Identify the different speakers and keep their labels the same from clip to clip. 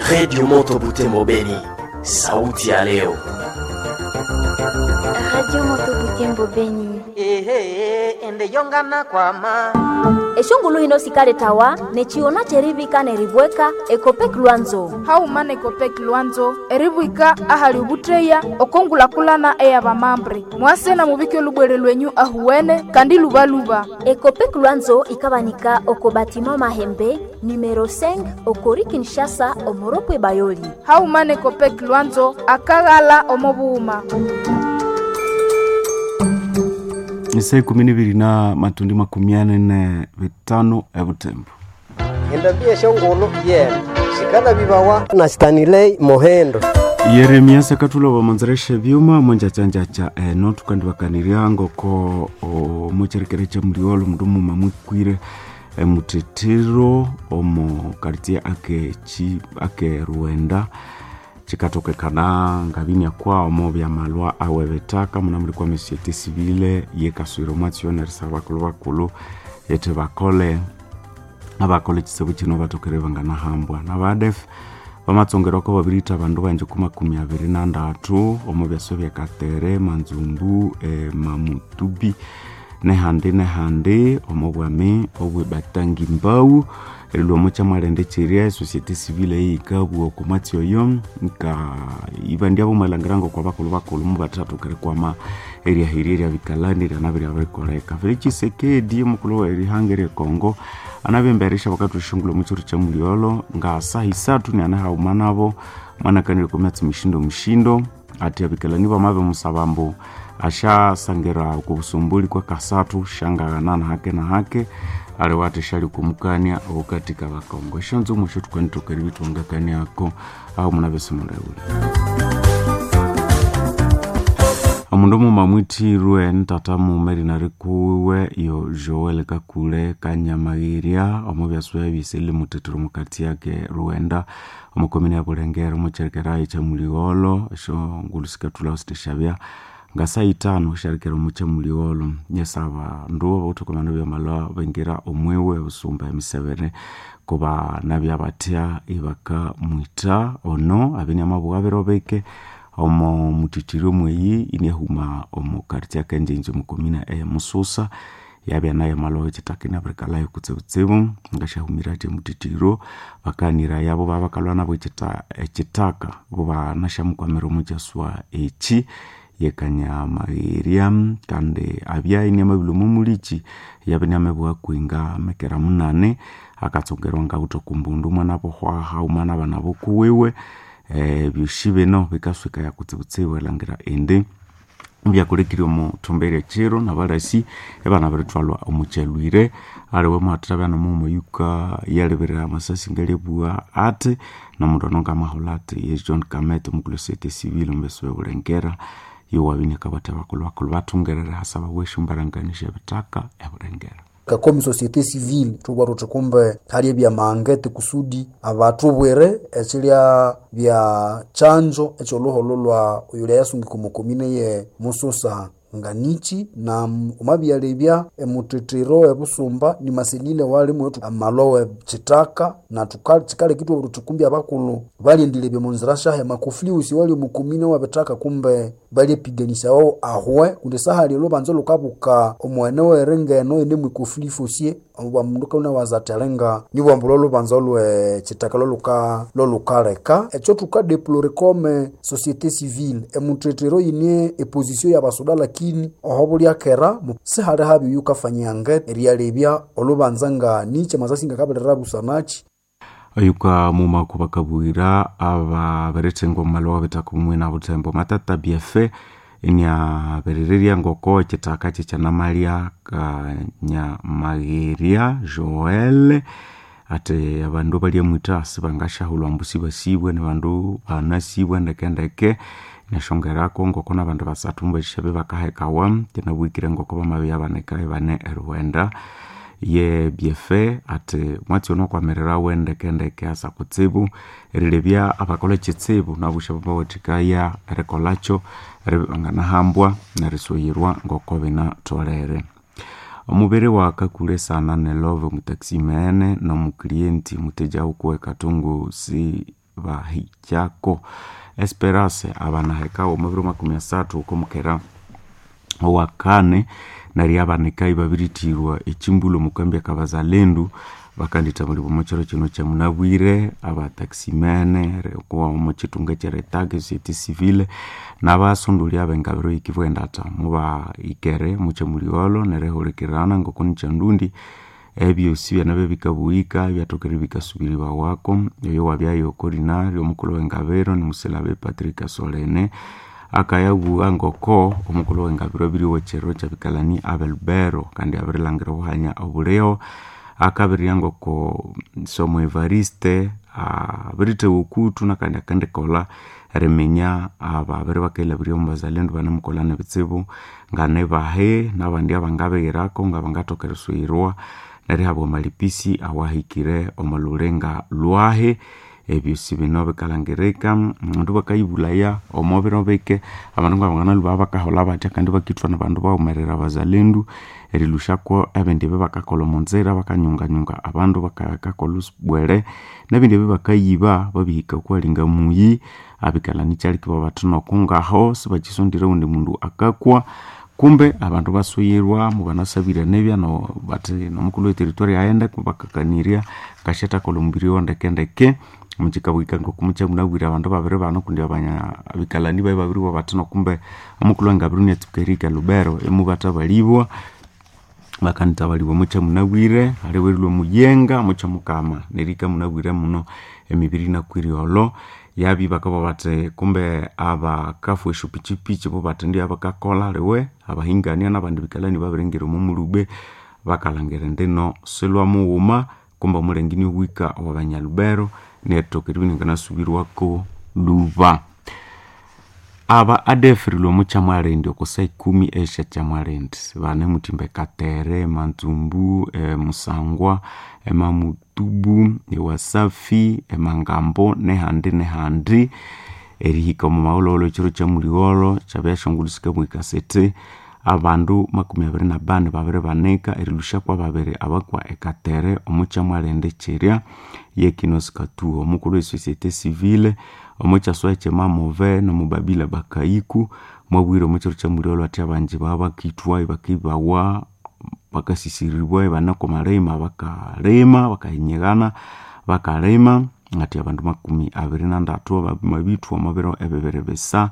Speaker 1: Radio Moto Butembo Beni, sauti ya leo.
Speaker 2: Radio Moto Butembo Beni.
Speaker 3: Ende yongana kwa ma.
Speaker 2: Eshongulu hino sikale tawa, nechiona cherivika neribweka, ekopek luanzo.
Speaker 4: Haumane ekopek luanzo, eribwika ahali ubutreya, okongula kulana eya vamambre. Mwase na mubike lubwere lwenyu ahuwene, kandi luba.
Speaker 2: Ekopek luanzo ikabanika okobatima mahembe, numero 5, okori Kinshasa, omoropwe bayoli.
Speaker 4: Haumane ekopek luanzo, akagala omobuuma.
Speaker 5: Nisai 12 na matundi 45 ya Butembo.
Speaker 3: Endabia shongolo shikana bibawa na Stanley Mohendo.
Speaker 5: Yeremia sakatulo wa manzaresha vyuma mwanja chanja cha notu kandi wakanirango ko mocherekerecha mliolo mdumu mamwikwire mutetero omo karitia ake Ruenda chikatoke kana ngabini ya kwa omobya malwa awebetaka munamulikuwa mesiete civile yekaswiro mationeri sabakulu yete bakole abakole chisebu chino batokere bangana hambwa na badef bamatsongerako babirita bandu banje 23 omobya sobya katere manzumbu mamutubi nehande omobwame obwe batangi mbau elilo mocha marende chiria societe civile ikabu okumatio yom nka ibandia bo malangirango kwa bakulu mubatatu kare kwa ma area hirira bikalani ranabiri abakoreka Felix Sekedi mukulu eri hangere Kongo anabemberesha wakati shungulo muchuru cha muliolo nga sahi satu ni anahaumana mwana kanire kumatsi mishindo ati abikalani bamabe musabambo asha sangera kubusumbuli kwa kasatu shanga nana hake alewate shali kumukania okatika bakongo shanzo musho tukwanito karibi tuangakani yako au munabese mundauli amundomo mamwiti ruen tatamu merinari kuwe yo Joel Kakule Kanyamagiria omobya swe bisele mutetero mukati yake Ruenda omukomini ya Bulengera mucherekera cha muliolo sho ngulusika tulauste shabya ngasa 5 sharikero muche muliolo nyesaba ndo botokomana bya malwa bengera omwewe busumba emisebere kuba nabya batia ibaka mwita ono abenya mabuga berobeke omo mutitiro mweyi inehuma omo kartia kenje mukomina mususa yabya naye malwa chitakina brekala yokutsebutsebo ngashahumirate mutitiro bakanira yabo babakalwana bo chitaka bo nashamkwamero mujaswa echi Yekanyamagiria kande abya inema bilumumulichi yabenya bwa kuinga mekera munane akatsongerwa ngauto kumbundu mwana bo hwa haumana bana bo kuwewe bishibe no bikaswika ya kutsibutsewe langira ende mbya kurekiri mu tombere chero na barasi ebana baritwalwa omuchelwire ariwe matrabana mu yuka yalebera masasi ngalebua ate na mudononga maholate ye John Kameto mukulosete civil mbeswe Bulengera yo wabinyaka batabakulu batungerera hasaba weshumbaranganisha bitaka ya Bulengera
Speaker 6: comme société civile tubaro tukumbe hali bya mangete kusudi abatubwere echilia bya chanjo echolohololwa uyule yasungi kumukomine ye musosa nganichi na umabyalebya emutetero ebusumba ni masilile wali mwetu amalowe chitaka na tukale kitu tukumbi abakulu bali ndilebe monzirasha ya makufli usi wali mukumine wabetaka kumbe bali piganisha wao ahwe kunde sahali lo banzolo kabuka omwana werenge no ene mukufli fosie wa munduka una wazatelenga nibo ambulolo banzolo chitaka lolukareka echo tuka deplore comme société civile emutetero ine position ya basoda lakini ohobuli akera se hare habi yukafanyange rialebya olubanzanga niche mazasinga kabera busanachi
Speaker 5: ayuka muma kubakabuira aba beretengwa malwa betakumwe na Butembo matata BF inya berereria ngoko chitaka chichana Maria Kanyamagiria Joel ate abandu bali mwita sibangashahulwa mbusiba sibwe ne bandu banasibwe ndekendeke nashongera kongo kona bandu basatu mbeshabe bakahekawa tena bwikire ngoko bamabe yabaneka bane Ruenda ye biefe ate mwati ono kwa merera wende kendeke asa kutsibu erilebya abakole chitsibu na bushaba watikaya rekolacho rebangana hambwa na risoyirwa ngokobe na tolere omubere wa kakule sana ne love mutaximene na muklienti muteja ukwe katungu si bahijako Esperance abanaheka omubiro 13 uko mukera wakane nari abanekai babiritirwa ekimbulo mukambya kabazalendu bakandita muri bomochero kino kya munabwire abataximene kwa mochitunga cheretage city civile nabasonduli abengabiro ikivwendata muba ikere muche muliolo nerehorekerana ngokoni chandundi ebyo sibya nabe bikabuika byatokere bikasubiriwa wako yo wabyayo korinari omukolo wengabero ni muselabe Patrick Solene akayagu angoko omukolo wengabiro biri wechero chabikalani Abelbero kandi aberilangiro hanya obuleo akabiriango ko Somo Evariste birite ukutu nakandi akandekola remenya ababere bakela biri ombazalendo banamukolana bitsibu ngane bahe nabandi abangabe irako ngabangatoka rusuirwa nari habo malipisi awahikire omalurenga luahe ebyo sibinobe kalangereka ndu bakayibulaya omobero beke abantu ngabangana lubaba kahola batya kandi bakitwa nabantu baumerera abazalendu erilushako abende bakakola monzera bakanyunga abantu bakakakola bwere nabinde bakayiba babihika kwalinga muyi abikalani cyari kiba batuno kungaho sibakisondira undi mundu akakwa kumbe abantu basuyirwa mu banasabira nebya no bate no mukulu territory aenda kubakakaniria kasheta kolombiri ondekendeke mujikabwika ngo kumucha munabwira abantu babere bano kundi abanya abikalani bayi babiri batuno kumbe omukulu ngabiri netukerika Lubero emubata balibwa bakanta balibo mucha munabwire ari werilo muyenga mucha mukama nerika munabwire muno emibiri na kwiriolo yabi bakaba bate kumbe aba kafu eshupichipichi bo batendi abakakola lewe abahingania nabandi bikalani baberengero mu mulube bakalangere ndeno selwa muuma kumba mulengini wika wabanyalubero netokirwini ngana subirwako luva aba adefrilo mucha mwarendi okusai 10 esha cha mwarendi bane mutimbe katere manzumbu musangwa mamutubu wasafi mangambo nehandi erihika mu maololo chiro cha muliolo chabashongulisika mu kasete abandu 24 babere baneka erilusha kwa babere abakwa ekatere omucha mwarende cheria yekinoskatu omukuru societe civile omucha swache mamove no mubabila bakaiku mwabwiro muchiro cha muliolo ati abanje baba kitwa bakibawa bakasisiribwa banako marema bakarema bakahinyegana bakarema ati abantu 23 mabitu amabero ebebere besa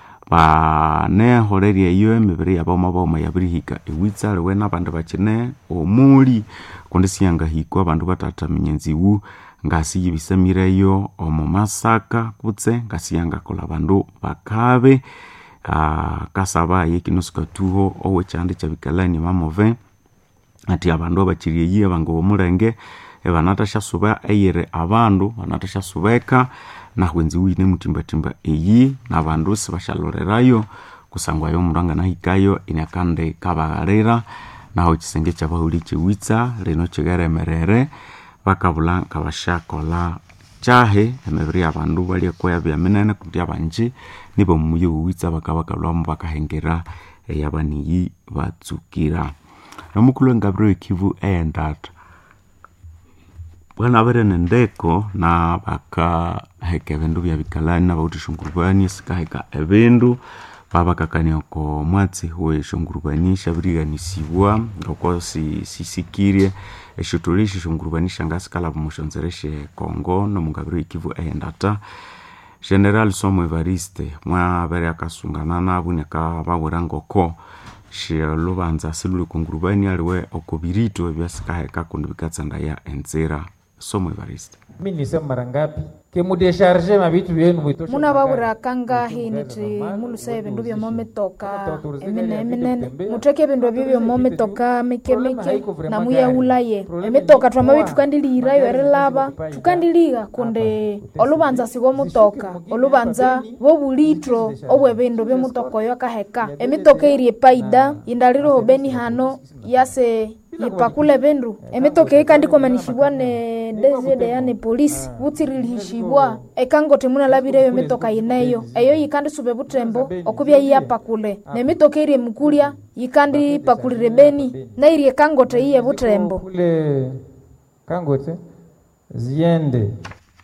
Speaker 5: bane horeria iyo emebere yaboma yabirihika ewitsa lewe nabandi bakine omuli kondesiyanga hiko abantu batata minyenziwu ngasi yibisamireyo omumasaka kutse ngasi yanga kola bandu bakabe kasaba yekinoskatuho owechande chabikalani mamove ati abandu abachiriye bango omurenge ebanatasha suba eyere abandu banatasha subeka na wenzi wine mutimbatimba eyi nabandu sibashalorerayo kusangwa yo muranga nahikayo inakande kabagarera naho kisenge cyabahuri kiwitsa reno kigaremerere bakabula kabashakola chahe emebiri abandu bali koya byamenene kudya banje nibo muyo witsa bakabakalwa bakahengera yabaniyi batsukira nomukulu ngabro Kivu endata bwana abere nendeko na baka heke bendu bya bikalani na bautushungurubani sikaheka ebendu baba kakani ko mwatsi huwe shungurubani shabiriganisibwa ngoko sikirie eshutulishi shungurubani shangaskala mushonzereshe Kongo no mugabiro Kivu endata General Somo Evariste mwa abere akasungana na bunyaka bawurangoko shilubanza silulu kongurubani aliwe okobirito byasikaheka kundi bikatsanda ya enzera Somo Evariste.
Speaker 7: Mimi nisema mara ngapi ke mudesharge mabitu yenu mwitosha
Speaker 4: muna babura kanga hiniti muluse bindu bya mometoka emene muteke bindu bya mometoka meke na muya ulaye emetoka twamabitu tukandilira yo erelaba tukandiliga kunde olubanza sigo mutoka olubanza bo bulitro obwe bindu bya mutoko yo kaheka emitoka iri paida indaliro hobeni hano yase yipakule bendu emetoke kandi komanishibwa ne DGD yani police butsirilishibwa ekangote muna labire yo metoka ineyo eyo yikandi sube butembo okubya yapakule ne metoke iri mukulya yikandi pakulire beni na iri kangote iye butembo
Speaker 7: kule kangote ziende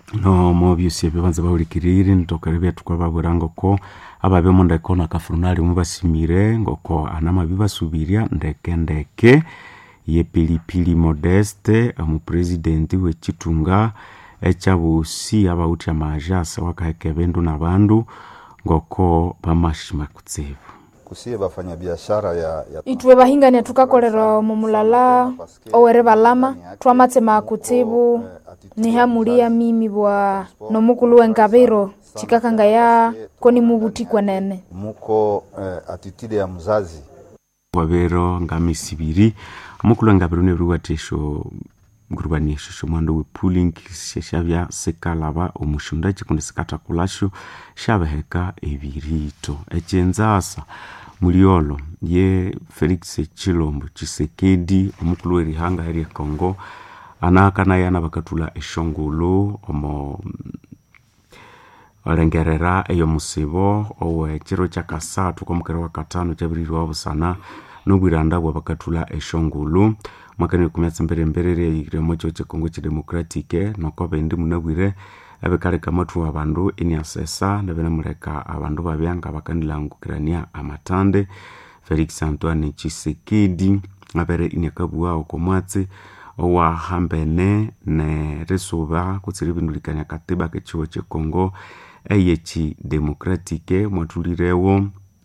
Speaker 5: no mobyosi ebibanza bawulikirire nitokerebe tukababwira ngoko ababemo ndeko na kafurunali mubasimire ngoko anama bibasubiria ndeke ye Pilipili Modeste omupresidenti w'ekitunga echabusi abawuti amajasa wakahekebendo nabandu ngoko bamashima kutsibu
Speaker 8: kusiye bafanya biashara ya
Speaker 4: itwe bahingania tukakolera mumulala owere balama twamatsema kutsibu nihamulia mimi bwa nomukulu wengabiro chikakanga ya koni mubuti kwenene
Speaker 8: muko attitude ya mzazi
Speaker 5: wabero ngamisibiri omukulu wengabiro nebiruwatesho ngurubanisho shomando we pooling shabya sekalaba omushunda chikundi sikata kulasho shabaheka ebirito echenzasa muliolo ye Felix Chilombo Chisekedi omukulu werihanga eri Kongo anakana yana bakatula eshongolo omo orengerera eyo musibo owe chiro chakasatu komukero wa katano chabiriro obusana nobwiranda bwa bakatula eshongolo makane kumyatsa mbere iremo cyo Kongo Democratique noko bendi munabwire abekale kamatu abandu iniasesa nebena mureka abandu babyanga bakandilangukirania amatande Felix Antoine Chisekedi abere inyakabuwa okomwatse owa hambene ne resuba kutsiribindulikanya katiba kechiwo Kongo eyechi Democratique mwatulirewo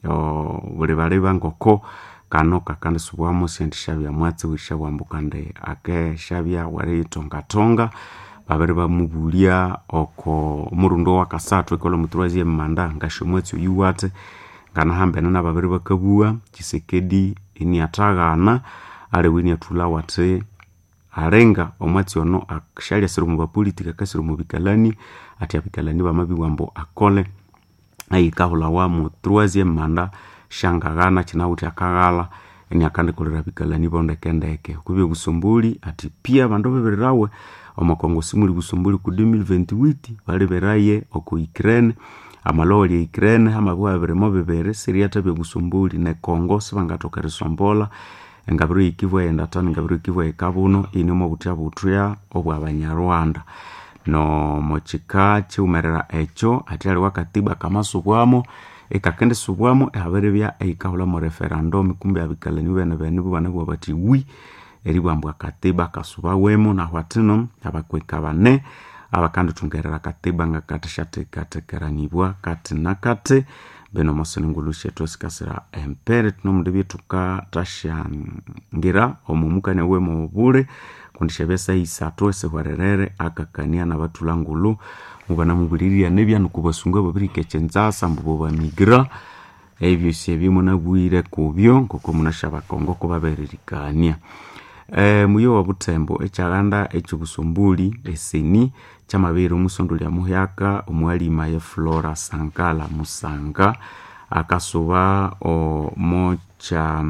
Speaker 5: bule bangoko kanoka kandi subwamo sendishabya mwatse wishabwambukande ake shabya wari tonga babere bamubulia oko murundo wakasatu ekolo mutwazie manda ngashomwetso yuwate ngana hambene na babere bakabuwa Chisekedi ini atagana ale wini atula wate arenga omwatsi ono akshali asiru mu politika kasiru mu bikalani ati abikalani bamabiwambo akole ayikahula wa mutwazie manda shangagana chinauti akagala eni akandikolera bikalani bondekendeke kubye busumbuli ati pia bandu beberawe omakongo simuli busumbuli ku 2028 bali beraye oko Ukraine amaloli ya Ukraine amabwa beremo bebere seriata bye busumbuli ne Kongo sibangatoka risombola engabiro ikivu enda tani engabiro ikivu ekabuno inimo butya butya obwa Abanyarwanda no mochika chumerera echo ati ali wakatiba kamasubwamo ekakende subwamo habere bya ekahula mo referendum kumbe abikalani bene bana bwa bati wi eribambwa katiba kasuba wemo na hwatino abakweka bane abakandi tungerera katiba ngakatishate katekeranibwa kati nakate beno mosenungulushe tosikasira empere tunomdebi tuka tashangira omumukane wemo bure kundishebesa isato esehwarerere akakania na batulangulu mubana mubiriria nebya nukubasungwa babirike chenza sambubo bamigra ebyo sebimo nabwire kubyo ngoko munashaba Kongo ko baberirikania muyo wa Butembo echaganda echubusumbuli eseni chamabiro musondoli ya muhyaka omwalima ye Flora Sankala Musanga akasuba o mocha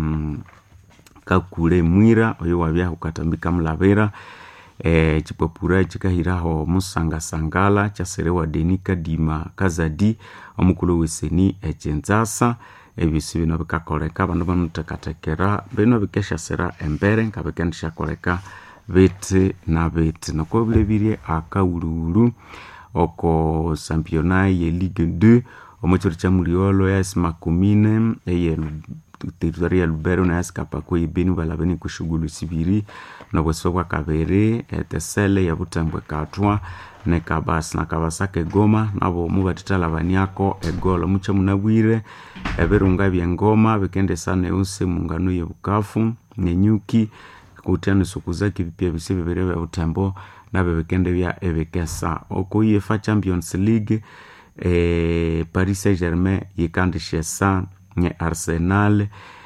Speaker 5: kakule mwira oyo wabya ukatambika mlavera chipopura chikahiraho Musanga Sangala chaserewa Denika Dima Kazadi omukulu weseni echenzasa ebisibino bikakoleka bandu banutakatekera beno bikesha sera embere nkabekendisha koleka bete na bete nako bilebirie akaululu oko championat ye Ligue 2 omochori cha Muliolo ya Smakumine eye territoria Lubero na skapa ko ibeni balabeni kushugulu sibiri no bosokwa kabere etesele ya Butambwe katwa ne kabas na kabasake Goma nabo mubatitala banyako egolo mucha munabwire eberunga byengoma bekende sana use mungano ye Bukafu nenyuki kutiana sukuzaki bipia bisibe berewe Butembo nabe bekende bya ebekesa oko UEFA Champions League Paris Saint-Germain yikandishesa nye Arsenal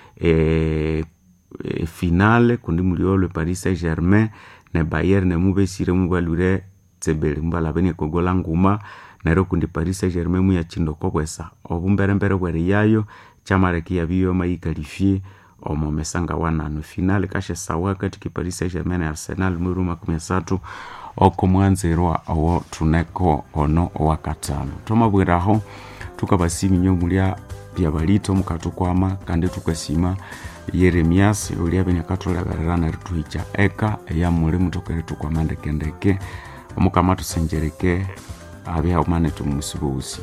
Speaker 5: finale kundi Muliolo Paris Saint-Germain ne Bayern ne mubesire mubalure tsebele mbalabene kogola nguma nero kundi Paris Saint-Germain muya chindoko kwesa obumberembere bwere yayo chamareki yabiyo mayikalifie omomesanga wanano finale kashe sawa kati Paris Saint-Germain na Arsenal muruma 13 oko mwanzerwa awo tuneko ono wakatano tomabweraho tukabasimi nyomulia bya balito mukatukwama kandi tukasima Yeremias ulia benyakatola garana rituicha eka ya mule mutokere tukwamande kendeke omukama tusenjereke abe umane tumusibusi.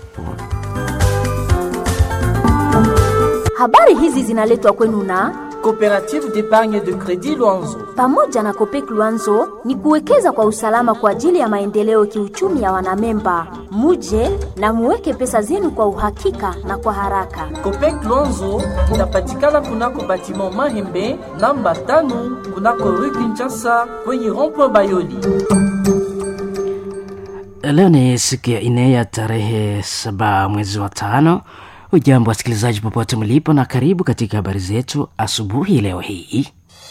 Speaker 2: Habari hizi zinaletwa kwenu na
Speaker 1: Coopérative d'épargne de crédit Luanzo.
Speaker 2: pamoja na Copec Luanzo ni kuwekeza kwa usalama kwa ajili ya maendeleo kiuchumi ya wanamemba. Muje na muweke pesa zenu kwa uhakika na kwa haraka.
Speaker 1: Copec Luanzo inapatikana kunako batiment Mahembe namba 5 kunako Rue Kinshasa kwenye rond-point Bayoli.
Speaker 9: Leo ni siku ya 4 ya tarehe 7 mwezi wa 5. Ujambo wasikilizaji popote mlipo na karibu katika habari zetu asubuhi leo hii.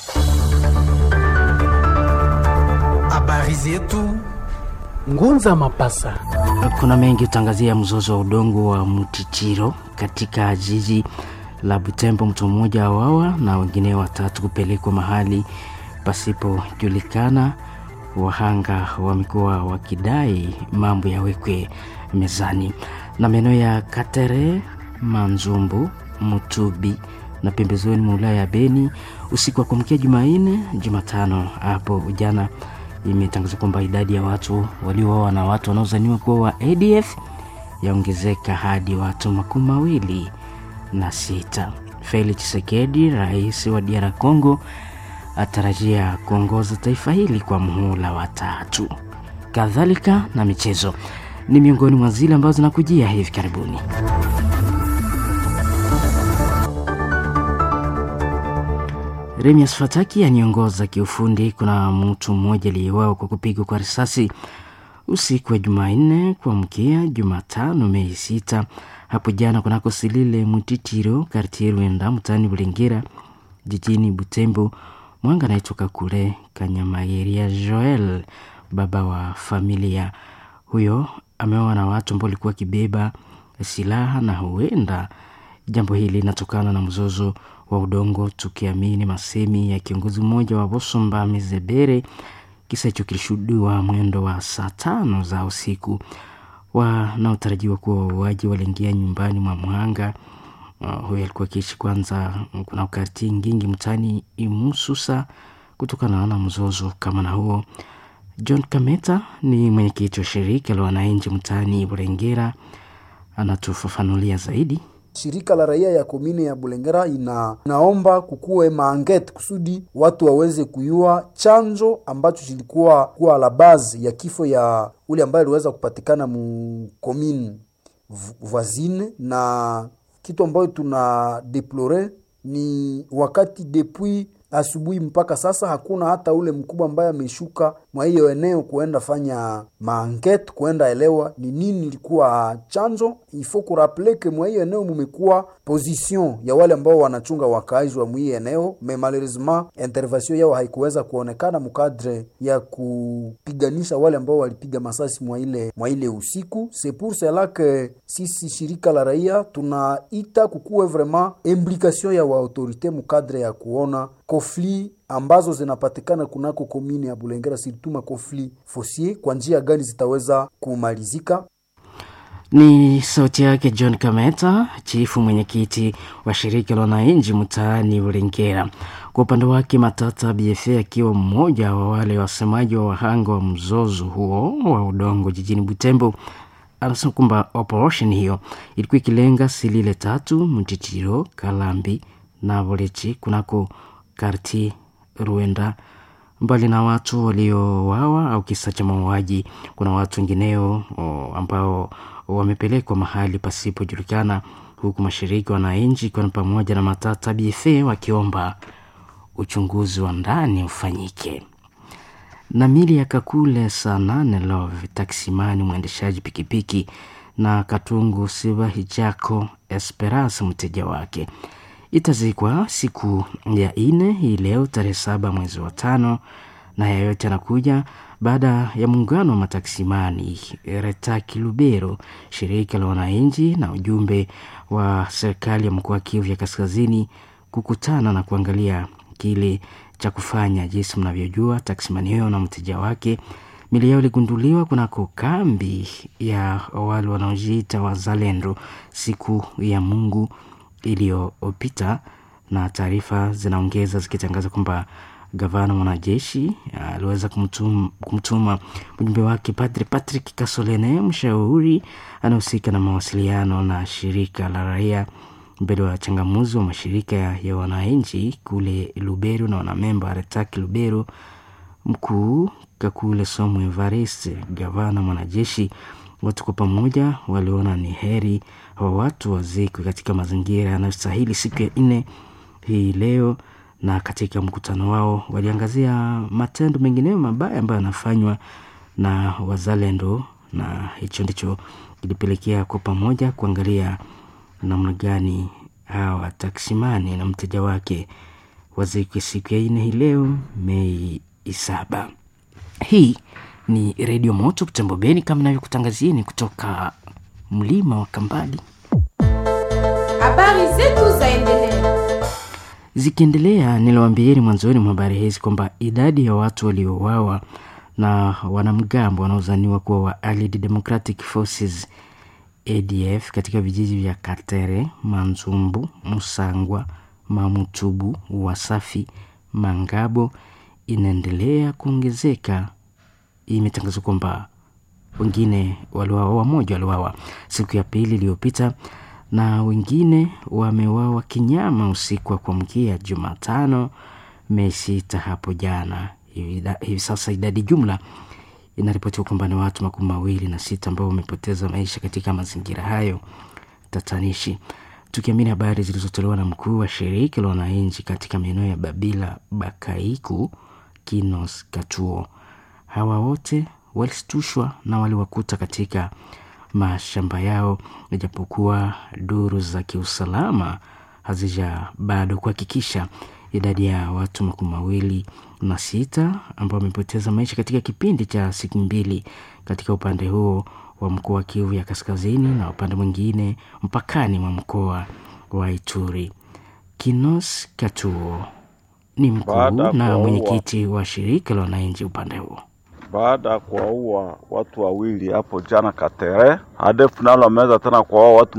Speaker 10: Habari zetu Ngunza Mapasa.
Speaker 9: Kuna mengi utangazia mzozo wa udongo wa Mutitiro katika jiji la Butembo. Mtu mmoja awawa na wengine 3 kupelekwa mahali pasipojulikana. Wahanga wamekuwa wakidai mambo yawekwe mezani. Na maeneo ya Katere, Manzumbu, Mutubi na pembezoni mwa wilaya ya Beni usiku wa kuamkia Jumanne, Jumatano hapo jana imetangazwa kwamba idadi ya watu waliouawa na watu wanaozaniwa kuwa wa ADF yaongezeka hadi watu 26. Felix Tshisekedi, rais wa DR Congo, atarajia kuongoza taifa hili kwa muhula wa 3. Kadhalika na michezo ni miongoni mwa zile ambazo zinakujia hivi karibuni. Remias Fataki aniongoza kiufundi. Kuna mtu mmoja aliyeuawa kwa kupigwa kwa risasi usiku wa Jumanne kuamkia Jumatano Mei 6 hapo jana kunako Silile Mutitiro quartier Rwenda mtaani Bulengera jijini Butembo. Mwanga anaitoka kule Kanyamayeria Joel, baba wa familia huyo, ameoa na watu ambao walikuwa kibeba silaha na huenda jambo hili linatokana na mzozo wa udongo, tukiamini masemi ya kiongozi mmoja wa Bosomba Mizebere. Kisa hicho kilishuhudiwa mwendo wa saa 5 za usiku. Wanaotarajiwa kuwa wauaji waliingia nyumbani mwa mhanga. Huyo alikuwa akiishi kwanza kuna wakati ngingi mtani Imususa kutokana na mzozo kama na huo. John Kameta ni mwenyekiti wa shirika la wananchi mtani Bulengera, anatufafanulia zaidi.
Speaker 6: Shirika la raia ya komine ya Bulengera inaomba kukuwe maangete kusudi watu waweze kuyua chanzo ambacho kilikuwa kuwa la base ya kifo ya ule ambaye aliweza kupatikana mu komine voisine. Na kitu ambayo tuna deplore ni wakati depuis asubuhi mpaka sasa hakuna hata ule mkubwa ambaye ameshuka mwa hiyo eneo kuenda fanya maangete, kuenda elewa ni nini ilikuwa chanzo. Ifo kurapleke mwa hiyo eneo mumekuwa position ya wale ambao wanachunga wakaaji wa mwi eneo, mais malheureusement intervention yao haikuweza kuonekana mukadre ya kupiganisha wale ambao walipiga masasi mwa ile usiku. C'est pour cela que sisi shirika la raia tunaita kukuwe vraiment implication ya autorite mukadre ya kuona conflit ambazo zinapatikana kunako komini ya Bulengera, surtout conflit foncier, kwa njia gani zitaweza kumalizika.
Speaker 9: Ni sauti yake John Kameta, chifu mwenyekiti wa shirika la wananchi mtaani Bulengera. Kwa upande wake Matata BFA akiwa mmoja wa wale wasemaji wa wahanga wa mzozo huo wa udongo jijini Butembo, anasema kwamba operation hiyo ilikuwa ikilenga Silile 3, Mutitiro, Kalambi na Bolechi kunako karti Rwenda. Mbali na watu waliowawa au kisa cha mauaji, kuna watu wengineo ambao wamepelekwa mahali pasipojulikana, huku mashirika wananchi kwa pamoja na Matata BFA wakiomba uchunguzi wa ndani ufanyike. Na mili ya Kakule Sanane Love taksimani mwendeshaji pikipiki na Katungu Siba Hijako Esperance mteja wake itazikwa siku ya 4 hii leo tarehe 7 mwezi wa 5. Na yote yanakuja baada ya muungano wa mataksimani Retaki Lubero, shirika la wananchi na ujumbe wa serikali ya mkoa wa Kivu ya Kaskazini kukutana na kuangalia kile cha kufanya. Jinsi mnavyojua, taksimani huyo na mteja wake mili yao iligunduliwa kunako kambi ya wale wanaojiita wazalendo siku ya Mungu iliyopita, na taarifa zinaongeza zikitangaza kwamba Gavana mwanajeshi aliweza kumtuma mjumbe wake Padre Patrick Kasolene, mshauri anahusika na mawasiliano na shirika la raia, mbele wa changamuzi wa mashirika ya wananchi kule Lubero na wanamemba Retaki Lubero. Mkuu Kakule Somo Evariste, gavana mwanajeshi, watu kwa pamoja waliona ni heri wa watu wazikwe katika mazingira yanayostahili siku ya 4 hii leo. Na katika mkutano wao waliangazia matendo mengine mabaya ambayo yanafanywa na wazalendo, na hicho ndicho kilipelekea kwa pamoja kuangalia namna gani hawa taksimani na mteja wake wazikwe siku ya 4 hii leo Mei 7. Hii ni Radio Moto Butembo Beni, kama ninavyokutangazieni kutoka mlima wa Kambali.
Speaker 11: Habari zetu zaendelea.
Speaker 9: Zikiendelea, niliwaambieni mwanzoni mwa habari hizi kwamba idadi ya watu waliouawa na wanamgambo wanaozaniwa kuwa wa Allied Democratic Forces ADF katika vijiji vya Katere, Manzumbu, Musangwa, Mamutubu, Wasafi, Mangabo inaendelea kuongezeka. Imetangazwa kwamba wengine wamoja waliuawa siku ya pili iliyopita, na wengine wameuawa kinyama usiku wa kuamkia Jumatano Mei 6 hapo jana. Hivi sasa idadi jumla inaripotiwa kwamba ni watu 26 ambao wamepoteza maisha katika mazingira hayo tatanishi. Tukiamini habari zilizotolewa na mkuu wa shirika la wananchi katika maeneo ya Babila Bakaiku, Kinos Katuo, hawa wote walistushwa na waliwakuta katika mashamba yao, ijapokuwa duru za kiusalama hazija bado kuhakikisha idadi ya watu 26 ambao wamepoteza maisha katika kipindi cha siku 2 katika upande huo wa mkoa wa Kivu ya Kaskazini na upande mwingine mpakani mwa mkoa wa Ituri. Kinos Katuo ni mkuu na mwenyekiti wa shirika la wananchi upande huo.
Speaker 12: Baada ya kuwaua watu wawili hapo jana Katere, ADF nalo ameweza tena kuwaua watu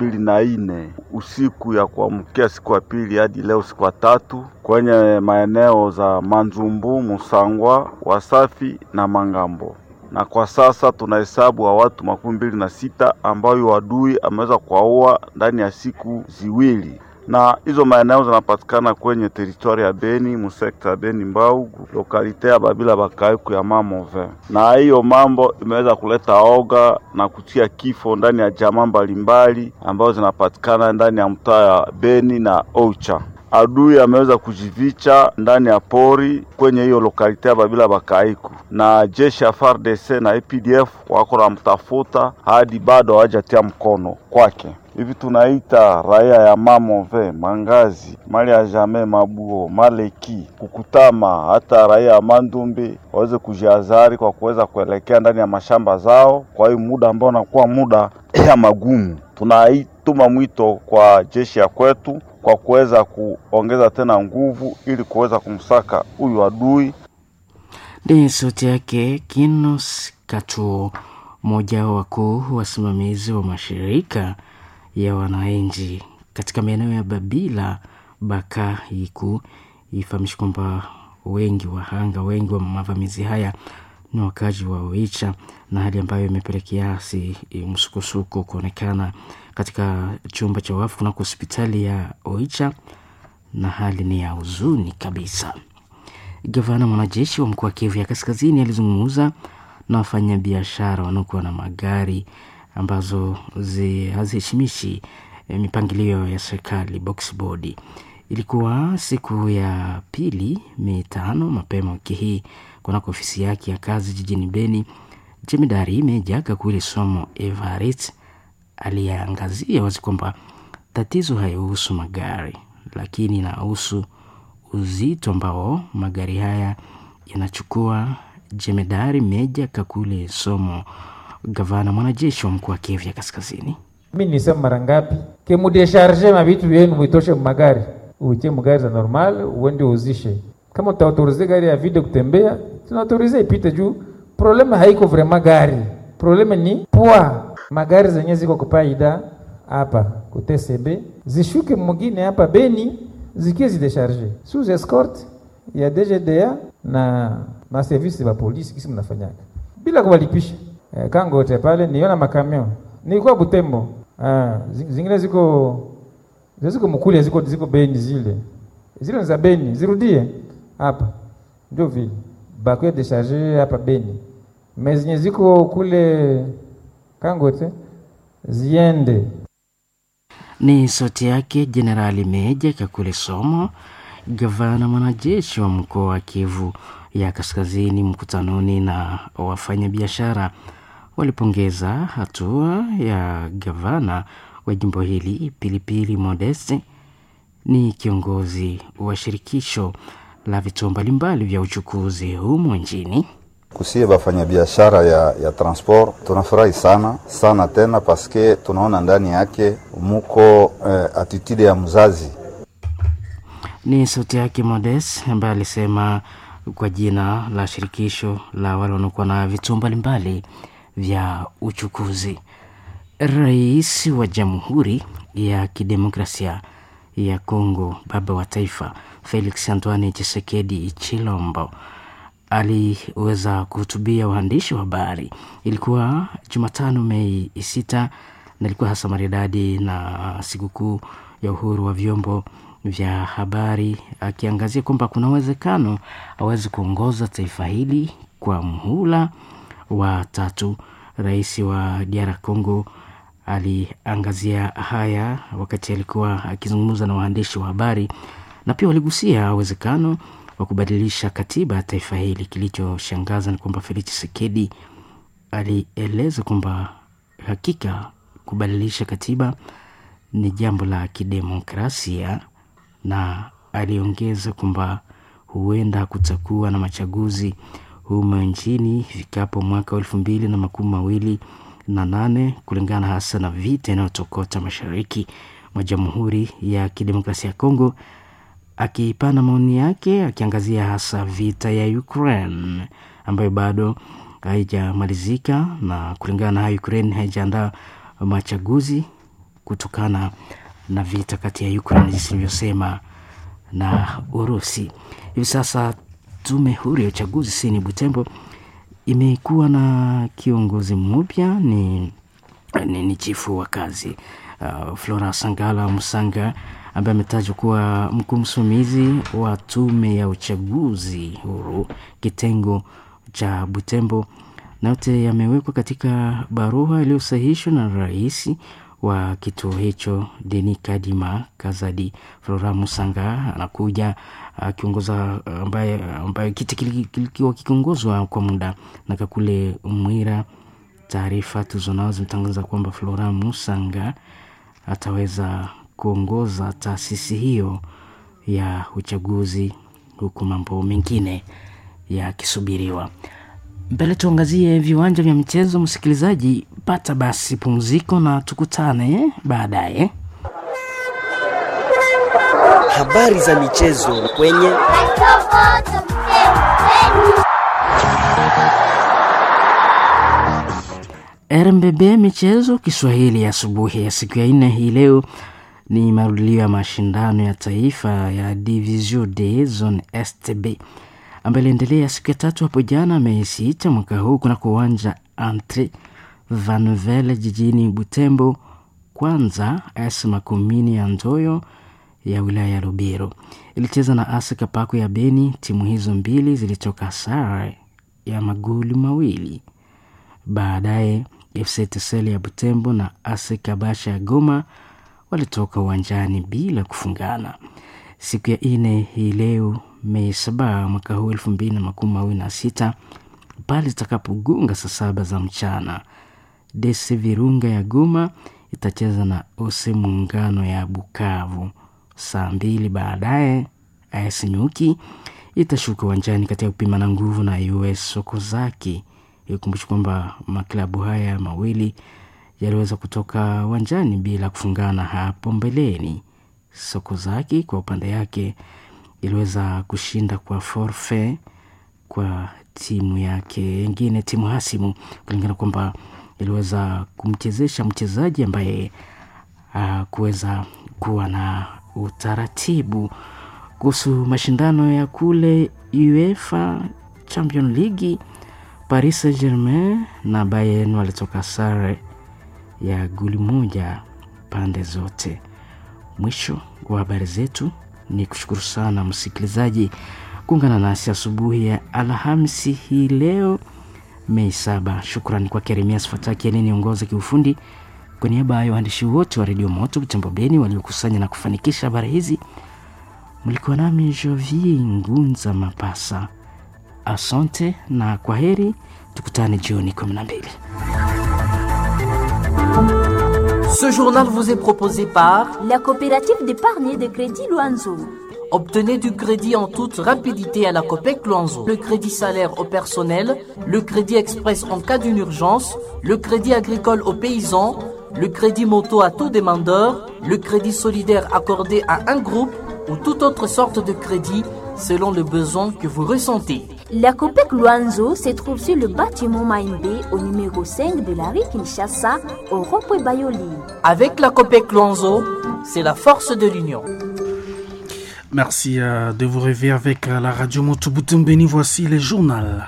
Speaker 12: 24 usiku ya kuamkia siku ya pili hadi leo siku ya 3 kwenye maeneo za Manzumbu, Musangwa, Wasafi na Mangambo. Na kwa sasa tunahesabu wa watu 26 ambao adui ameweza kuwaua ndani ya siku ziwili. Na hizo maeneo zinapatikana kwenye teritori ya Beni, musekta ya Beni Mbau, lokalite ya Babila Bakaiku ya Mamove. Na hiyo mambo imeweza kuleta oga na kutia kifo ndani ya jamaa mbalimbali ambao zinapatikana ndani ya mtaa ya Beni na Ocha. Adui ameweza kujivicha ndani ya pori kwenye hiyo lokalite ya Babila Bakaiku, na jeshi ya FARDC na APDF wako na mtafuta hadi bado hawajatia mkono kwake. Hivi tunaita raia ya Mamove, Mangazi, Mali ya Jame, Mabuo, Maleki, Kukutama, hata raia ya Mandumbi waweze kujihadhari kwa kuweza kuelekea ndani ya mashamba zao kwa hiyo muda ambao unakuwa muda ya magumu. Tunaituma mwito kwa jeshi ya kwetu kwa kuweza kuongeza tena nguvu ili kuweza kumsaka huyu adui.
Speaker 9: Ni sauti yake Kinos Katuo, mmoja wa wakuu wasimamizi wa mashirika ya wananchi katika maeneo ya Babila Bakaiku. Ifahamishe kwamba wengi wa mavamizi haya ni wakazi wa Oicha, na hali ambayo imepelekea msukosuko kuonekana katika chumba cha wafu na hospitali ya Oicha, na hali ni ya huzuni kabisa. Gavana mwanajeshi wa mkoa wa Kivu ya Kaskazini alizungumza na wafanyabiashara wanaokuwa na magari ambazo haziheshimishi mipangilio ya serikali box body. Ilikuwa siku ya pili Mei 5 mapema wiki hii kunako ofisi yake ya kazi jijini Beni. Jemedari Meja Kakule Somo Evariste aliangazia wazi kwamba tatizo haihusu magari, lakini inahusu uzito ambao magari haya yanachukua. Jemedari Meja Kakule Somo, gavana mwanajeshi wa mkoa wa Kivu ya Kaskazini:
Speaker 7: mimi nisema mara ngapi ke mudesharge mabitu yenu muitoshe magari, uitie magari za normal uende uzishe. Kama utaautorize gari ya vide kutembea, tunaautorize ipite juu. Problema haiko vraiment gari, problema ni poa. Magari zenye ziko kupaida hapa kutesebe zishuke mwingine hapa Beni zikie zidesharge sous escort ya DGDA na maservisi ya polisi kisi mnafanyaka bila kuwalipisha. Kangote pale niona makamio nilikuwa Butembo, zingine ziko Mukule, ziko Beni, zile za Beni zirudie hapa, ndio vile bakwe décharger hapa Beni, mais zenye ziko kule Kangote ziende.
Speaker 9: Ni sauti yake Jenerali Meja Kakule Somo, gavana mwanajeshi wa mkoa wa Kivu ya Kaskazini, mkutanoni na wafanyabiashara. Walipongeza hatua ya gavana wa jimbo hili. Pilipili Modeste ni kiongozi wa shirikisho la vituo mbalimbali vya uchukuzi humo nchini.
Speaker 8: Kusie bafanya biashara ya transport tunafurahi sana tena, paske tunaona ndani yake muko attitude ya mzazi.
Speaker 9: Ni sauti yake Modeste ambaye alisema kwa jina la shirikisho la wale wanaokuwa na vituo mbalimbali vya uchukuzi. Rais wa Jamhuri ya Kidemokrasia ya Kongo, baba wa taifa, Felix Antoine Tshisekedi Chilombo aliweza kuhutubia waandishi wa habari. Ilikuwa Jumatano Mei 6 na ilikuwa hasa maridadi na sikukuu ya uhuru wa vyombo vya habari, akiangazia kwamba kuna uwezekano aweze kuongoza taifa hili kwa muhula wa 3. Rais wa DR Congo aliangazia haya wakati alikuwa akizungumza na waandishi wa habari, na pia waligusia uwezekano wa kubadilisha katiba ya taifa hili. Kilichoshangaza ni kwamba Felix Tshisekedi alieleza kwamba hakika kubadilisha katiba ni jambo la kidemokrasia, na aliongeza kwamba huenda kutakuwa na machaguzi humo nchini ifikapo mwaka 2028 kulingana hasa na vita inayotokota mashariki mwa Jamhuri ya Kidemokrasia ya Kongo. Akipana maoni yake akiangazia hasa vita ya Ukraine ambayo bado haijamalizika, na kulingana na Ukraine haijaandaa machaguzi kutokana na vita kati ya Ukraine jinsi nilivyosema na Urusi. Hivi sasa tume huru ya uchaguzi sini Butembo imekuwa na kiongozi mpya, ni chifu wa kazi Flora Sangala Musanga, ambaye ametajwa kuwa mkuu msimamizi wa tume ya uchaguzi huru kitengo cha Butembo, na yote yamewekwa katika barua iliyosahihishwa na rais wa kituo hicho Denis Kadima Kazadi. Flora Musanga anakuja akiongoza ambaye kiti kilikuwa kikiongozwa kwa muda na Kakule Mwira. Taarifa tulizonazo zimetangaza kwamba Flora Musanga ataweza kuongoza taasisi hiyo ya uchaguzi, huku mambo mengine yakisubiriwa. Mbele tuangazie viwanja vya michezo. Msikilizaji, pata basi pumziko na tukutane baadaye.
Speaker 13: Habari za michezo kwenye
Speaker 9: RMBB michezo Kiswahili ya asubuhi ya siku ya 4 hii leo ni marudilio ya mashindano ya taifa ya Division D Zone STB ambayo iliendelea siku ya 3 hapo jana Mei 6 mwaka huu kuna uwanja Entre Vanvelle jijini Butembo. Kwanza AS Makumini ya Ndoyo ya wilaya ya Lubero ilicheza na AS Kapako ya Beni. Timu hizo mbili zilitoka sare ya magoli mawili. Baadaye FC Teseli ya Butembo na AS Kabasha ya Goma walitoka uwanjani bila kufungana. Siku ya 4 hii leo Mei 7 mwaka huu 2026 pale itakapogonga saa 7 za mchana, DC Virunga ya Goma itacheza na Ose Muungano ya Bukavu. Saa 2 baadaye AS Nyuki itashuka uwanjani katika kupima na nguvu na US Sokozaki. Ikumbushe kwamba maklabu haya mawili yaliweza kutoka uwanjani bila kufungana hapo mbeleni. Sokozaki kwa upande yake iliweza kushinda kwa forfait kwa timu yake nyingine, timu hasimu, kulingana kwamba iliweza kumchezesha mchezaji ambaye kuweza kuwa na utaratibu. kuhusu mashindano ya kule UEFA Champion League. Paris Saint-Germain na Bayern walitoka sare ya goli moja pande zote. Mwisho wa habari zetu, ni kushukuru sana msikilizaji kuungana nasi asubuhi ya Alhamisi hii leo Mei 7. Shukrani kwa Keremias Fataki aliyeniongoza kiufundi. Kwa niaba ya waandishi wote wa Radio Moto Butembo Beni waliokusanya na kufanikisha habari hizi, mlikuwa nami Jovi Ngunza Mapasa. Asante na kwaheri, tukutane jioni 12.
Speaker 1: Ce journal vous est proposé par
Speaker 2: la coopérative d'épargne et de crédit Luanzo.
Speaker 1: Obtenez du crédit en toute rapidité à la Copec Luanzo. Le crédit salaire au personnel, le crédit express en cas d'une urgence, le crédit agricole aux paysans, le crédit moto à tout demandeur, le crédit solidaire accordé à un groupe ou toute autre sorte de crédit selon le besoin que vous ressentez.
Speaker 2: La Copec Luanzo se trouve sur le bâtiment Maïmbé au numéro 5 de la rue Kinshasa au rond-point Bayoli.
Speaker 1: Avec la Copec Luanzo, c'est la force de l'union.
Speaker 10: Merci de vous réveiller avec la radio Moto Butembo Beni. Voici le journal.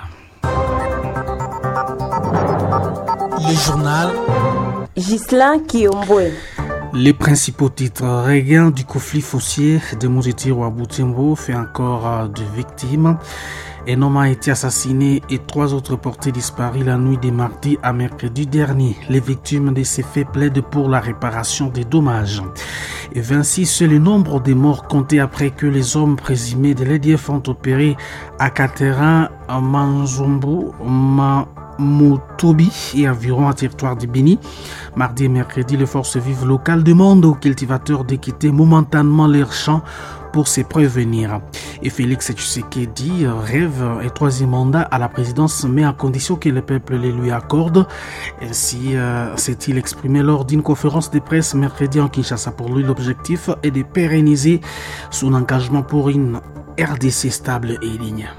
Speaker 10: Le journal.
Speaker 14: Ghislain Kiombwe.
Speaker 10: Les principaux titres. Regain du conflit foncier de Mutitiro à Butembo fait encore de victimes. Un homme a été assassiné et 3 autres portés disparus la nuit de mardi à mercredi dernier. Les victimes de ces faits plaident pour la réparation des dommages. Et 26, c'est le nombre de morts comptés après que les hommes présumés de l'EDF ont opéré à Katerin, Manzombo, Mutobi et environ à territoire de Beni. Mardi et mercredi, les forces vives locales demandent aux cultivateurs de quitter momentanément leurs champs pour se prévenir. Et Félix Tshisekedi rêve un 3e mandat à la présidence, mais à condition que le peuple le lui accorde. Ainsi s'est-il exprimé lors d'une conférence de presse mercredi en Kinshasa. Pour lui, l'objectif est de pérenniser son engagement pour une RDC stable et digne.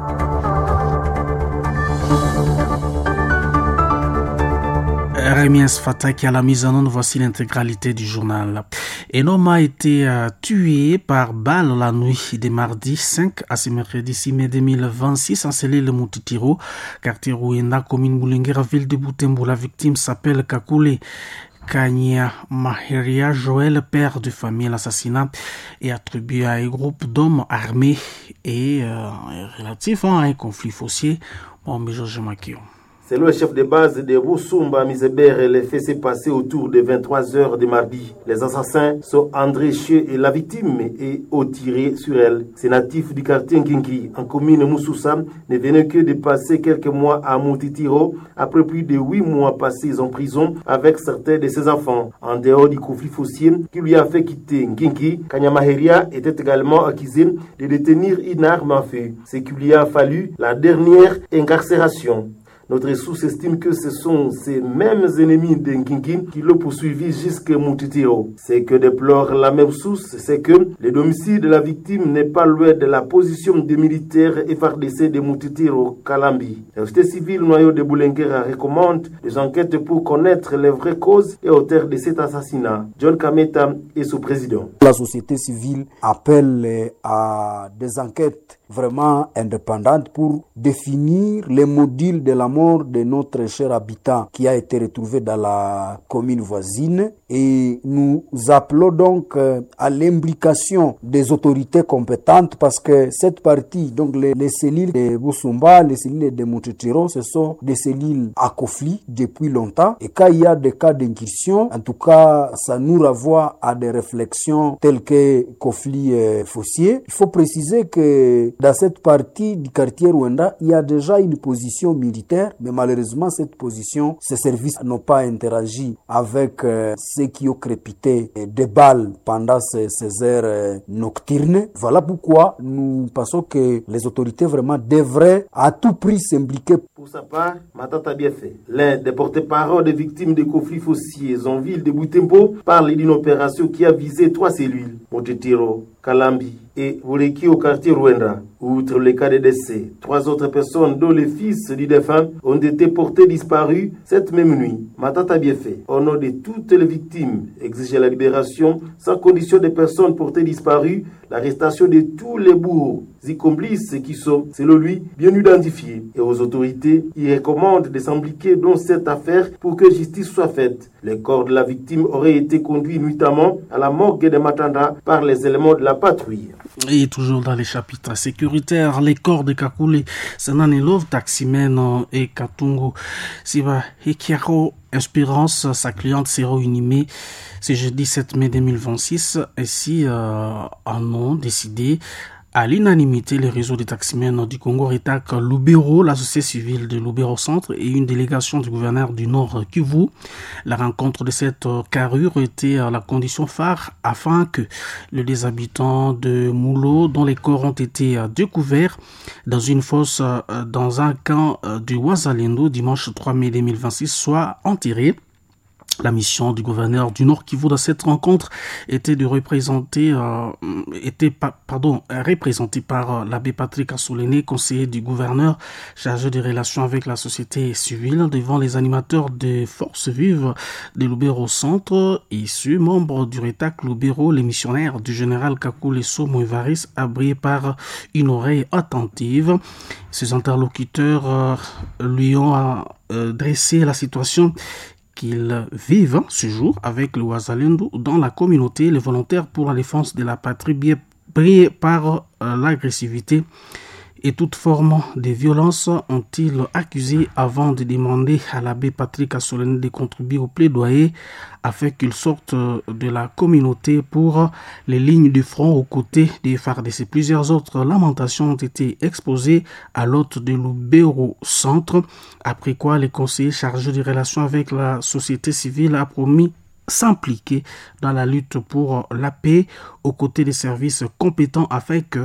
Speaker 10: Remias Fataki à la mise en onde, voici l'intégralité du journal. Un homme a été tué par balle la nuit de mardi 5 à ce mercredi 6 mai 2026 en cellule le Mutitiro, quartier Ruenda, commune Boulingera, ville de Butembo. La victime s'appelle Kakule Kanya Maheria Joël, père de famille. L'assassinat est attribué à un groupe d'hommes armés et relatif à un conflit foncier. Bon, mais Georges Makio.
Speaker 15: C'est le chef de base de Roussumba Misebere. Les faits s'est passé autour de 23h de mardi. Les assassins sont André Che et la victime et ont tiré sur elle. Ces natifs du quartier Nkinki, en commune Moussoussa, ne venaient que de passer quelques mois à Mutitiro. Après plus de 8 mois passés en prison avec certains de ses enfants. En dehors du conflit foncier qui lui a fait quitter Nkinki, Kanyamaheria était également accusé de détenir une arme à feu. Ce qui lui a fallu la dernière incarcération. Notre source estime que ce sont ces mêmes ennemis de Nkinki qui l'ont poursuivi jusqu'à Mutitiro. Ce que déplore la même source, c'est que le domicile de la victime n'est pas loin de la position des militaires FARDC de Mutitiro, Kalambi. La société civile noyau de Boulingera recommande des enquêtes pour connaître les vraies causes et auteurs de cet assassinat. John Kameta est son président.
Speaker 6: La société civile appelle à des enquêtes vraiment indépendante pour définir les modules de la mort de notre cher habitant qui a été retrouvé dans la commune voisine, et nous appelons donc à l'implication des autorités compétentes parce que cette partie, donc les cellules de Boussumba, les cellules de Mutitiro, ce sont des cellules à conflit depuis longtemps, et quand il y a des cas d'incursion, en tout cas ça nous renvoie à des réflexions telles que conflit foncier. Il faut préciser que dans cette partie du quartier Rwanda, il y a déjà une position militaire, mais malheureusement, cette position, ces services n'ont pas interagi avec ceux qui ont crépité des balles pendant ces heures nocturnes. Voilà pourquoi nous pensons que les autorités vraiment devraient à tout prix s'impliquer.
Speaker 15: Pour sa part, Matata Biefé, l'un des porte-parole des victimes des conflits fonciers en ville de Butembo, parle d'une opération qui a visé 3 cellules, Mutitiro, Kalambi et Voleki au quartier Rwanda, Outre les cas de décès, 3 autres personnes, dont les fils du défunt, ont été portés disparus cette même nuit. Matata Biefé, au nom de toutes les victimes, exige la libération sans condition des personnes portées disparues, l'arrestation de tous les bourreaux y complices qui sont, selon lui, bien identifiés. Et aux autorités, il recommande de s'impliquer dans cette affaire pour que justice soit faite. Les corps de la victime auraient été conduits nuitamment à la morgue de Matanda par les éléments de la patrouille.
Speaker 10: Et toujours dans les chapitres sécuritaires, les corps de Kakule, Sananelov, Taximeno et Katungu, Siva Hikiaro, Espérance, sa cliente sera inhumée ce jeudi 7 mai 2026. Ainsi, en ont décidé à l'unanimité les réseaux des taximens du Congo, Rétac, Lubero, la société civile de Lubero Centre et une délégation du gouverneur du Nord Kivu. La rencontre de cette carrure était la condition phare afin que les habitants de Moulo, dont les corps ont été découverts dans une fosse dans un camp du Wazalendo dimanche 3 mai 2026, soient enterrés. La mission du gouverneur du Nord Kivu dans cette rencontre était de représentée par l'abbé Patrick Assoulene, conseiller du gouverneur chargé des relations avec la société civile, devant les animateurs des forces vives de Lubero Centre, issus membres du Rétac Lubero, les missionnaires du général Kakule Somo Evaris, abriés par une oreille attentive. Ces interlocuteurs lui ont dressé la situation qu'ils vivent ce jour avec le Wazalendo dans la communauté, les volontaires pour la défense de la patrie brillés par l'agressivité et toute forme de violence, ont-ils accusé avant de demander à l'abbé Patrick Assoulene de contribuer au plaidoyer afin qu'il sorte de la communauté pour les lignes de front aux côtés des FARDC. Plusieurs autres lamentations ont été exposées à l'hôte de Lubero Centre, après quoi les conseillers chargés des relations avec la société civile a promis s'impliquer dans la lutte pour la paix aux côtés des services compétents afin que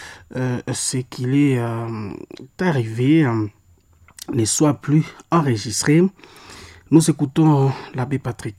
Speaker 10: ce qu'il est arrivé ne soit plus enregistré. Nous écoutons l'abbé Patrick.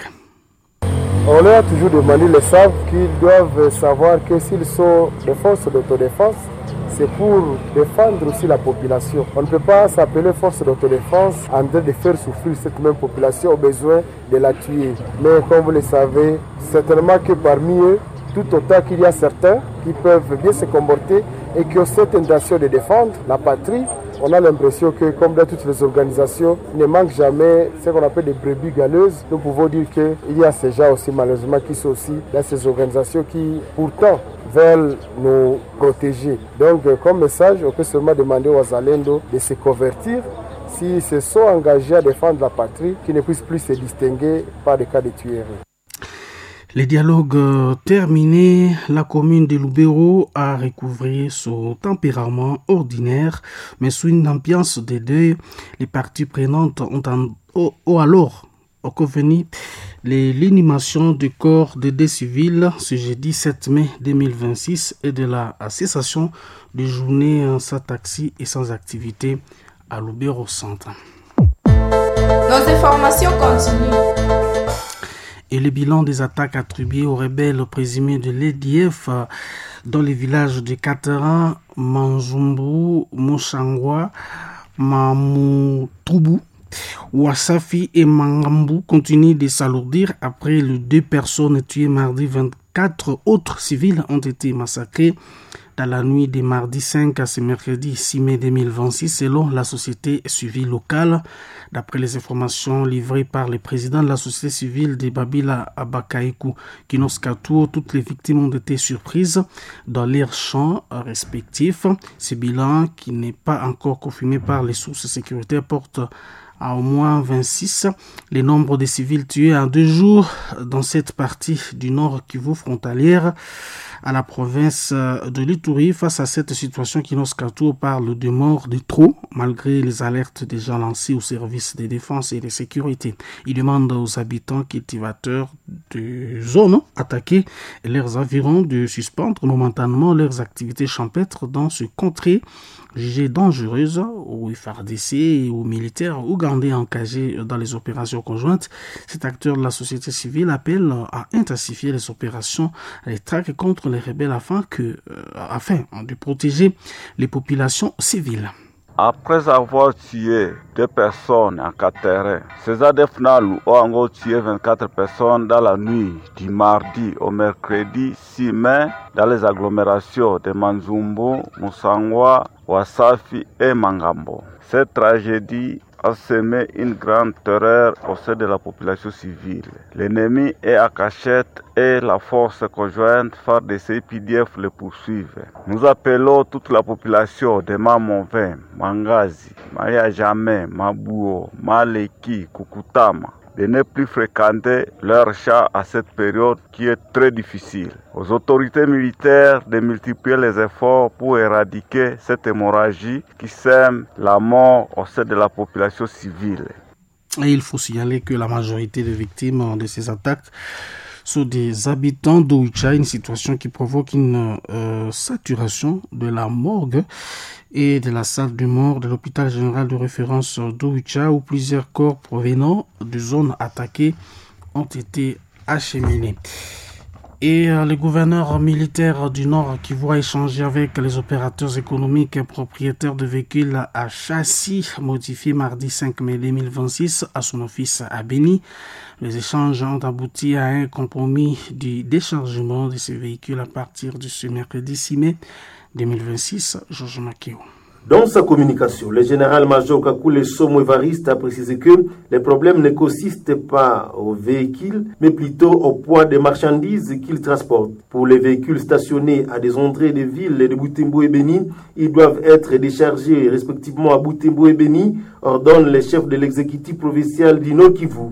Speaker 16: On leur a toujours demandé, les savent, qu'ils doivent savoir que s'ils sont des forces d'autodéfense, c'est pour défendre aussi la population. On ne peut pas s'appeler force d'autodéfense en train de faire souffrir cette même population au besoin de la tuer. Mais comme vous le savez, certainement que parmi eux, tout autant qu'il y a certains qui peuvent bien se comporter et qui ont cette intention de défendre la patrie, on a l'impression que, comme dans toutes les organisations, il ne manque jamais ce qu'on appelle des brebis galeuses. Nous pouvons dire qu'il y a ces gens aussi, malheureusement, qui sont aussi dans ces organisations qui, pourtant, veulent nous protéger. Donc, comme message, on peut seulement demander aux Wazalendo de se convertir s'ils se sont engagés à défendre la patrie, qu'ils ne puissent plus se distinguer par des cas de tuerie.
Speaker 10: Les dialogues terminés, la commune de Lubero a recouvré son tempérament ordinaire, mais sous une ambiance de deuil. Les parties prenantes ont alors convenu l'inhumation du corps de deux civils ce jeudi 7 mai 2026 et de la cessation de journée sans taxi et sans activité à Lubero Centre.
Speaker 11: Nos informations continuent.
Speaker 10: Et le bilan des attaques attribuées aux rebelles présumés de l'EDF dans les villages de Katara, Manzumbu, Moshangwa, Mamutrubu, Wasafi et Mangambu continue de s'alourdir après les 2 personnes tuées mardi. 24 autres civils ont été massacrés dans la nuit de mardi 5 à ce mercredi 6 mai 2026 selon la société civile locale. D'après les informations livrées par le président de la société civile de Babila Abakaiku Kinoskatour, toutes les victimes ont été surprises dans leurs champs respectifs. Ce bilan, qui n'est pas encore confirmé par les sources sécuritaires, porte à au moins 26 le nombre de civils tués en 2 jours dans cette partie du Nord Kivu frontalière à la province de l'Ituri. Face à cette situation, Kinoskatour parle de morts de trop, malgré les alertes déjà lancées aux services de défense et de sécurité. Il demande aux habitants cultivateurs de zones attaquées et leurs environs de suspendre momentanément leurs activités champêtres dans ce contrée jugée dangereuse aux FARDC ou militaires ougandais engagés dans les opérations conjointes. Cet acteur de la société civile appelle à intensifier les opérations, les traques contre les rebelles afin de protéger les populations civiles.
Speaker 12: Après avoir tué 2 personnes en Kateré, ces ADF-NALU ont tué 24 personnes dans la nuit du mardi au mercredi 6 mai dans les agglomérations de Manzumbu, Musangwa, Wasafi et Mangambo. Cette tragédie a semé une grande terreur au sein de la population civile. L'ennemi est à cachette et la force conjointe FARDC et PDF le poursuivent. Nous appelons toute la population de Mamonvin, Mangazi, Maria Jamé, Mabuo, Maleki, Kukutama de ne plus fréquenter leur champ à cette période qui est très difficile. Aux autorités militaires de multiplier les efforts pour éradiquer cette hémorragie qui sème la mort au sein de la population civile.
Speaker 10: Et il faut signaler que la majorité des victimes de ces attaques sont des habitants d'Oicha, une situation qui provoque une saturation de la morgue et de la salle de mort de l'hôpital général de référence d'Oicha, où plusieurs corps provenant de zones attaquées ont été acheminés. Et le gouverneur militaire du Nord qui voit échanger avec les opérateurs économiques et propriétaires de véhicules à châssis modifiés mardi 5 mai 2026 à son office à Béni. Les échanges ont abouti à un compromis du déchargement de ces véhicules à partir de ce mercredi 6 mai 2026. Georges Makeo.
Speaker 15: Dans sa communication, le général-major Kakule Somo Evariste a précisé que les problèmes ne consistent pas aux véhicules, mais plutôt au poids des marchandises qu'ils transportent. Pour les véhicules stationnés à des entrées des villes de Butembo et Béni, ils doivent être déchargés respectivement à Butembo et Béni, ordonne le chef de l'exécutif provincial du Nord Kivu.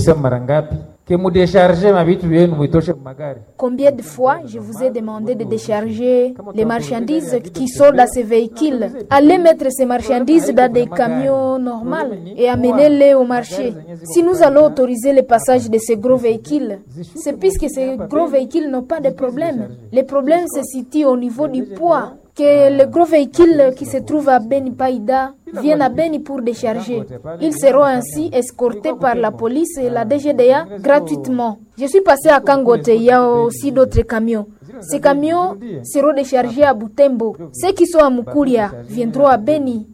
Speaker 4: Combien de fois je vous ai demandé de décharger les marchandises qui sont dans ces véhicules? Allez mettre ces marchandises dans des camions normaux et amenez-les au marché. Si nous allons autoriser le passage de ces gros véhicules, c'est puisque ces gros véhicules n'ont pas de problème. Les problèmes se situent au niveau du poids. Que les gros véhicules qui se trouvent à Beni Païda viennent à Beni pour décharger. Ils seront ainsi escortés par la police et la DGDA gratuitement. Je suis passé à Kangote, il y a aussi d'autres camions. Ces camions seront déchargés à Butembo. Ceux qui sont à Mukuria viendront à Beni.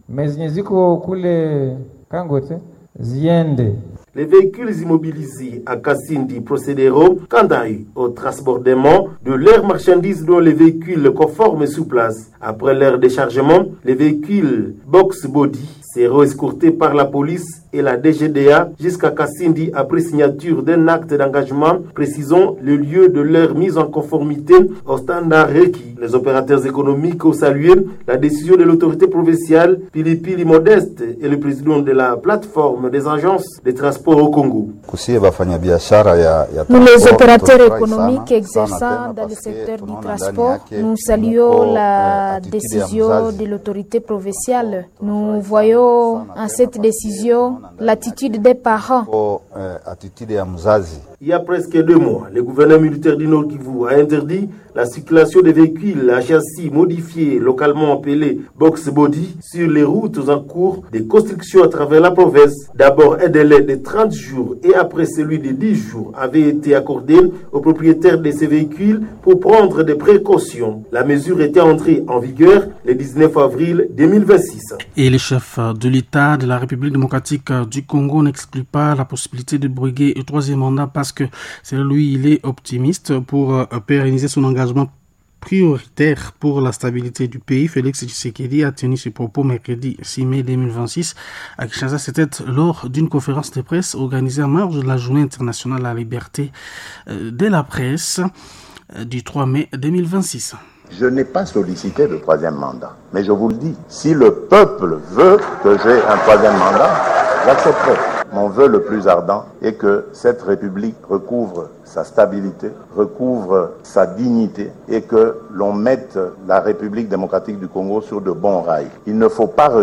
Speaker 15: Les véhicules immobilisés à Kassindi procéderont, quant à eux, au transbordement de leurs marchandises dans les véhicules conformes sur place. Après leur déchargement, les véhicules box body seront escortés par la police et la DGDA jusqu'à Kassindi après signature d'un acte d'engagement précisant le lieu de leur mise en conformité aux standards requis. Les opérateurs économiques ont salué la décision de l'autorité provinciale Pilipili Modeste et le président de la plateforme des agences de transport au Congo.
Speaker 4: Nous, les opérateurs économiques exerçant dans le secteur du transport, nous saluons la décision de l'autorité provinciale. Nous voyons en cette décision l'attitude des parents.
Speaker 15: Il y a presque 2 mois, le gouverneur militaire du Nord Kivu a interdit la circulation des véhicules à châssis modifiés, localement appelés box body, sur les routes en cours de construction à travers la province. D'abord, un délai de 30 jours et après celui de 10 jours avait été accordé aux propriétaires de ces véhicules pour prendre des précautions. La mesure était entrée en vigueur le 19 avril 2026.
Speaker 10: Et le chef de l'État de la République démocratique du Congo n'exclut pas la possibilité de briguer un 3e mandat parce que, selon lui, il est optimiste pour pérenniser son engagement prioritaire pour la stabilité du pays. Félix Tshisekedi a tenu ses propos mercredi 6 mai 2026 à Kinshasa. C'était lors d'une conférence de presse organisée en marge de la Journée internationale de la liberté de la presse du 3 mai 2026.
Speaker 17: Je n'ai pas sollicité le 3e mandat, mais je vous le dis, si le peuple veut que j'ai un 3e mandat, j'accepterai. Mon vœu le plus ardent est que cette République recouvre sa stabilité, recouvre sa dignité et que l'on mette la République démocratique du Congo sur de bons rails. Il ne faut pas